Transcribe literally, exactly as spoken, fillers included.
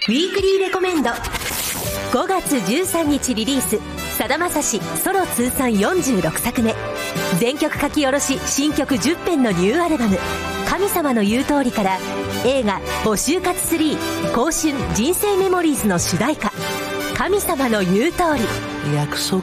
ウィークリーレコメンド。ごがつじゅうさんにちリリース、さだまさしソロ通算よんじゅうろくさくめ、全曲書き下ろし新曲じゅっぺんのニューアルバム神様の言う通りから、映画募集活スリー興春人生メモリーズの主題歌神様の言う通り。 約束